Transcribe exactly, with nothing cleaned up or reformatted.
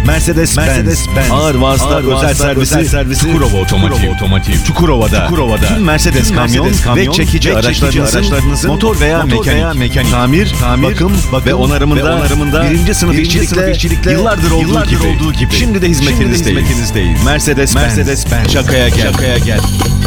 Mercedes, Mercedes Benz, ağır vasıta özel servisi, özel servisi Çukurova Otomotiv. Otomotiv. Çukurova'da, Çukurova'da tüm Mercedes, tüm kamyon, Mercedes kamyon ve çekici, ve araçlarınızın, araçlarınızın motor veya motor mekanik, veya mekanik tamir, tamir bakım, bakım ve onarımında, ve onarımında birinci sınıf birinci işçilikle, sınıf işçilikle yıllardır, olduğu, yıllardır gibi. olduğu gibi. Şimdi de hizmetinizdeyiz. Şimdi de hizmetinizdeyiz. Mercedes, Mercedes Benz. Benz. Şakaya gel. Şakaya gel.